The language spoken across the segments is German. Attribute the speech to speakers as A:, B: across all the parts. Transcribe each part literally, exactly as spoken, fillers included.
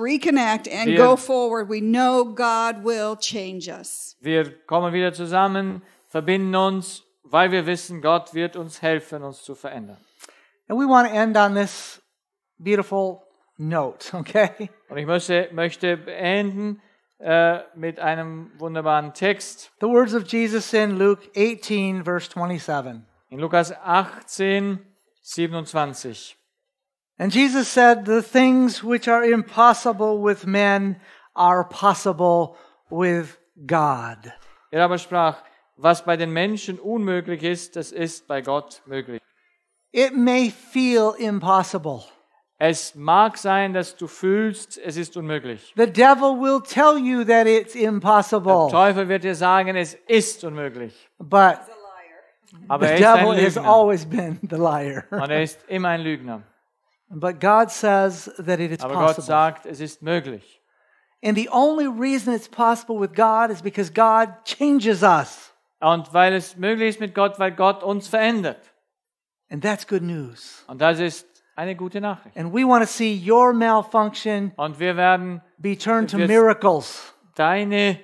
A: reconnect and
B: Wir-
A: go forward. We know God will change us.
B: Wir kommen wieder zusammen, verbinden uns, weil wir wissen, Gott wird uns helfen, uns zu verändern.
C: And we want to end on this beautiful note, okay?
B: Und ich möchte, möchte beenden äh, mit einem wunderbaren Text
C: The words of Jesus in Luke eighteen, verse twenty-seven.
B: in Lukas achtzehn, siebenundzwanzig.
C: And Jesus said, the things which are impossible with men are possible with God.
B: Er aber sprach, was bei den Menschen unmöglich ist, das ist bei Gott möglich.
C: It may feel impossible.
B: Es mag sein, dass du fühlst, es ist unmöglich.
C: The devil will tell you that it's
B: Der
C: impossible.
B: Teufel wird dir sagen, es ist unmöglich.
C: But
B: Aber
C: the
B: er ist ein
C: devil has
B: Lügner.
C: always been the liar.
B: Und er ist immer ein Lügner.
C: But God says that it is
B: Aber Gott
C: possible.
B: sagt, es ist möglich.
C: And the only reason it's possible with God is because God changes us.
B: Und weil es möglich ist mit Gott, weil Gott uns verändert.
C: And that's good news.
B: Und das ist eine gute Nachricht.
C: And we want to see your malfunction
B: Und wir werden
C: be turned to
B: Yes.
C: miracles.
B: deine,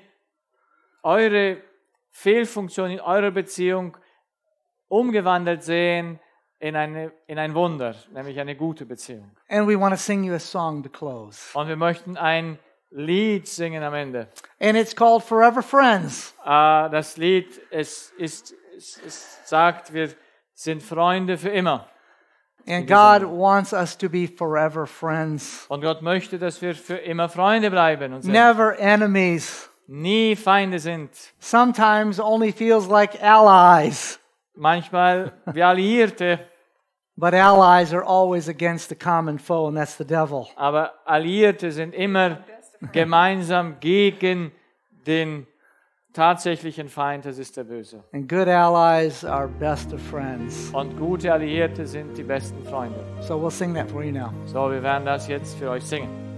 B: eure Fehlfunktion in eurer Beziehung umgewandelt sehen in, eine, in ein Wunder, nämlich eine gute Beziehung.
C: And we want to sing you a song to close.
B: Und wir möchten ein Lied singen am Ende.
C: And it's called Forever Friends.
B: Äh, das Lied, es, ist, es, es sagt, wir sind Freunde für immer.
C: And God wants us to be forever friends.
B: Und Gott möchte, dass wir für immer Freunde bleiben und sind.
C: Never enemies.
B: Nie Feinde sind.
C: Sometimes only feels like allies.
B: Manchmal wie Alliierte,
C: But allies are always against the common foe, and that's the devil.
B: aber Alliierte sind immer gemeinsam gegen den tatsächlichen Feind, das ist der Böse.
C: And good allies are best of friends.
B: Und gute Alliierte sind die besten Freunde.
C: So we'll sing that for you now.
B: So, wir werden das jetzt für euch singen.